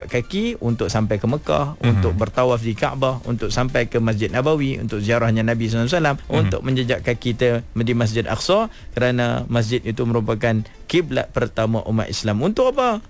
kaki untuk sampai ke Mekah, untuk bertawaf di Kaabah, untuk sampai ke Masjid Nabawi, untuk ziarahnya Nabi SAW, untuk menjejak kaki kita di Masjid Aqsa, kerana masjid itu merupakan kiblat pertama umat Islam. Untuk apa?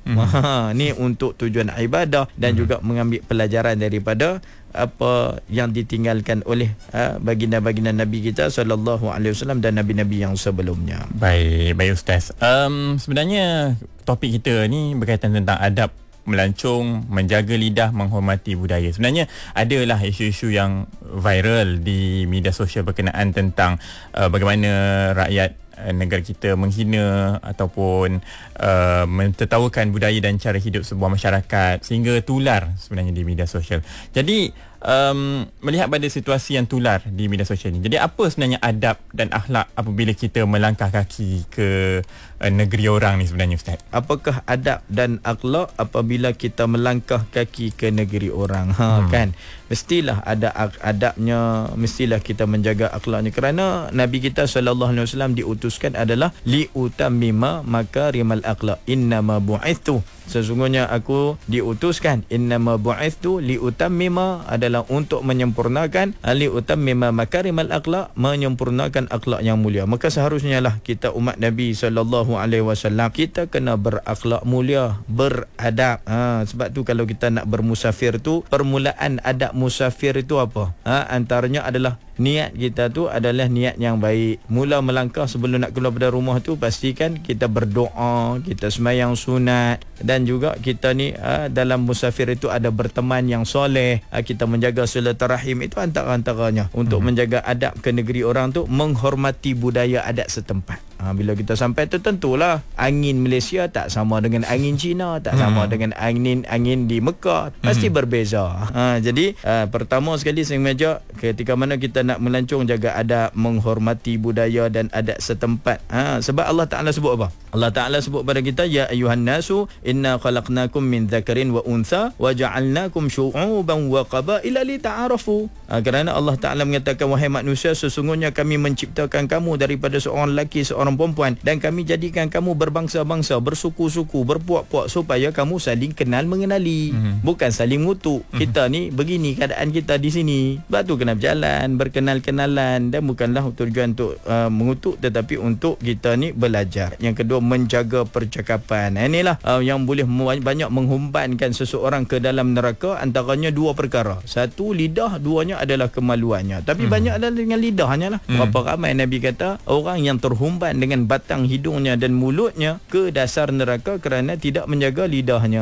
Ni untuk tujuan ibadah dan juga mengambil pelajaran daripada apa yang ditinggalkan oleh baginda-baginda Nabi kita sallallahu alaihi wasallam dan nabi-nabi yang sebelumnya. Baik Ustaz. Sebenarnya topik kita ni berkaitan tentang adab melancong, menjaga lidah, menghormati budaya. Sebenarnya adalah isu-isu yang viral di media sosial berkenaan tentang bagaimana rakyat negara kita menghina ataupun mentertawakan budaya dan cara hidup sebuah masyarakat sehingga tular sebenarnya di media sosial. Jadi melihat pada situasi yang tular di media sosial ni, jadi apa sebenarnya adab dan akhlak apabila kita melangkah kaki ke negeri orang ni sebenarnya Ustaz? Apakah adab dan akhlak apabila kita melangkah kaki ke negeri orang? Kan mestilah ada adabnya, mestilah kita menjaga akhlaknya, kerana Nabi kita sallallahu alaihi wasallam diutuskan adalah li utammima makarimal akhlak. Innama bu'ithu, sesungguhnya aku diutuskan, innama bu'ithu li utammima, adalah untuk menyempurnakan, li utammima makarimal akhlak, menyempurnakan akhlak yang mulia. Maka seharusnya lah kita umat Nabi sallallahu alaihi wasallam, kita kena berakhlak mulia, beradab. Sebab tu kalau kita nak bermusafir tu, permulaan adab musafir itu apa? Antaranya adalah niat kita tu adalah niat yang baik. Mula melangkah sebelum nak keluar dari rumah tu, pastikan kita berdoa, kita sembahyang sunat, dan juga kita ni dalam musafir itu ada berteman yang soleh, kita menjaga silaturahim. Itu antara-antaranya untuk menjaga adab ke negeri orang tu, menghormati budaya adat setempat. Bila kita sampai tu, tentulah angin Malaysia tak sama dengan angin China, tak sama dengan angin di Mekah, pasti berbeza. Jadi pertama sekali saya mengajak, ketika mana kita nak melancong, jaga adab, menghormati budaya dan adat setempat. Sebab Allah Ta'ala sebut apa? Allah Ta'ala sebut pada kita, ya ayuhan nasu inna khalaqnakum min dzakarin wa untha wa ja'alnakum syu'uban wa qabaila lita'arafu. Kerana Allah Ta'ala mengatakan, wahai manusia, sesungguhnya kami menciptakan kamu daripada seorang lelaki, seorang perempuan, dan kami jadikan kamu berbangsa-bangsa, bersuku-suku, berpuak-puak, supaya kamu saling kenal mengenali, bukan saling mengutuk. Kita ni begini keadaan kita di sini, sebab tu kena berjalan, berkenal-kenalan, dan bukanlah tujuan untuk mengutuk, tetapi untuk kita ni belajar. Yang kedua, menjaga percakapan. Inilah yang boleh banyak menghumpankan seseorang ke dalam neraka. Antaranya dua perkara. Satu, lidah. Duanya adalah kemaluannya. Tapi banyak adalah dengan lidahnya lah. Berapa ramai Nabi kata orang yang terhumban dengan batang hidungnya dan mulutnya ke dasar neraka kerana tidak menjaga lidahnya.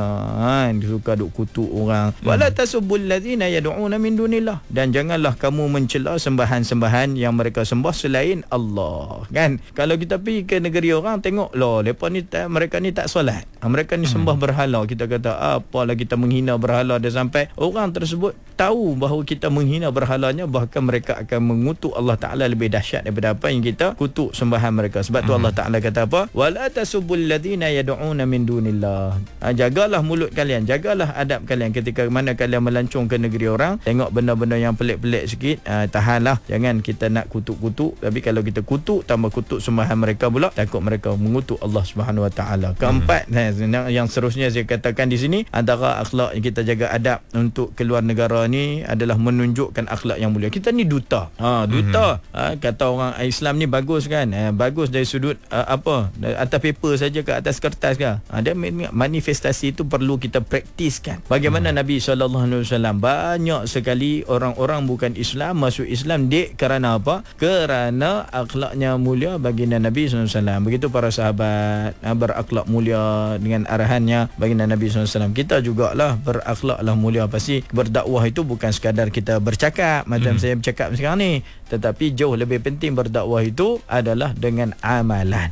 Suka duk kutuk orang. Wala tasubbul ladzina yad'una min dunillah, dan janganlah kamu mencela sembahan-sembahan yang mereka sembah selain Allah. Kan kalau kita pergi ke negeri orang, tengok loh, mereka ni tak solat, mereka ni sembah berhala. Kita kata apalah kita menghina berhala, dan sampai orang tersebut tahu bahawa kita menghina berhalanya, bahkan mereka akan mengutuk Allah Ta'ala lebih dahsyat daripada apa yang kita kutuk sembahan mereka. Sebab tu Allah Ta'ala kata apa? Wala tasubbul ladzina yad'una min dunillah. Jagalah mulut kalian, jagalah adab kalian ketika mana kalian melancong ke negeri orang. Tengok benda-benda yang pelik-pelik sikit, tahanlah, jangan kita nak kutuk-kutuk. Tapi kalau kita kutuk, tambah kutuk sembahan mereka pula, takut mereka mengutuk Allah Subhanahu Wa Ta'ala. Keempat, yang seterusnya saya katakan di sini, antara akhlak yang kita jaga adab untuk keluar negara ni adalah menunjukkan akhlak yang mulia. Kita ni duta. Duta. Kata orang Islam ni bagus kan? Bagus dari sudut atas paper saja ke atas kertas ke? Dan manifestasi itu perlu kita praktiskan. Bagaimana Nabi SAW, banyak sekali orang-orang bukan Islam masuk Islam kerana apa? Kerana akhlaknya mulia baginda Nabi SAW. Begitu para sahabat berakhlak mulia dengan arahannya baginda Nabi SAW. Kita jugalah berakhlaklah mulia. Pasti berdakwah itu bukan sekadar kita bercakap macam saya bercakap sekarang ni, tetapi jauh lebih penting berdakwah itu adalah dengan amalan.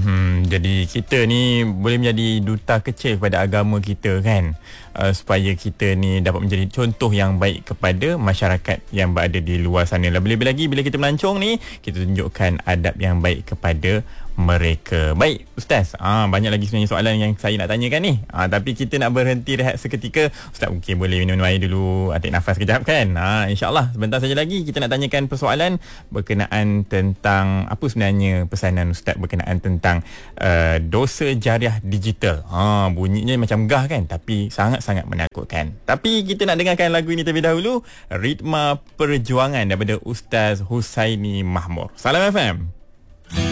Jadi kita ni boleh menjadi duta kecil kepada agama kita kan, supaya kita ni dapat menjadi contoh yang baik kepada masyarakat yang berada di luar sana. Lebih-lebih lagi bila kita melancong ni, kita tunjukkan adab yang baik kepada mereka. Baik Ustaz, banyak lagi sebenarnya soalan yang saya nak tanyakan ni, tapi kita nak berhenti rehat seketika. Ustaz mungkin boleh minum air dulu, tarik nafas kejap kan. InsyaAllah sebentar saja lagi kita nak tanyakan persoalan berkenaan tentang apa sebenarnya pesanan Ustaz berkenaan tentang dosa jariah digital. Bunyinya macam gah kan, tapi sangat-sangat menakutkan. Tapi kita nak dengarkan lagu ini terlebih dahulu, Ritma Perjuangan daripada Ustaz Husaini Mahmur. Salam FM.